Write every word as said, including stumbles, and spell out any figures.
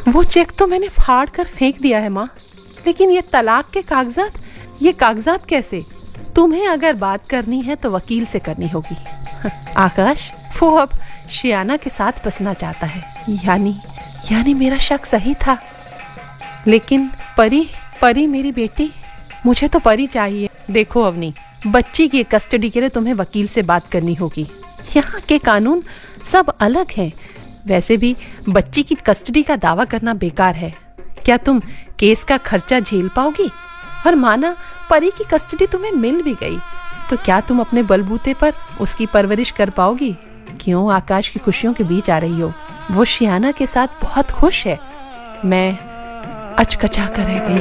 वो चेक तो मैंने फाड़ कर फेंक दिया है माँ, लेकिन ये तलाक के कागजात, ये कागजात कैसे? तुम्हें अगर बात करनी है तो वकील से करनी होगी। आकाश, वो अब शियाना के साथ बसना चाहता है। यानी यानी मेरा शक सही था। लेकिन परी, परी मेरी बेटी, मुझे तो परी चाहिए। देखो अवनी, बच्ची की कस्टडी के लिए तुम्हें वकील से बात करनी होगी। यहाँ के कानून सब अलग हैं। वैसे भी बच्ची की कस्टडी का दावा करना बेकार है। क्या तुम केस का खर्चा झेल पाओगी? और माना परी की कस्टडी तुम्हें मिल भी गई तो क्या तुम अपने बलबूते पर उसकी परवरिश कर पाओगी? क्यों आकाश की खुशियों के बीच आ रही हो? वो शियाना के साथ बहुत खुश है। मैं अचकचा कर रह गई।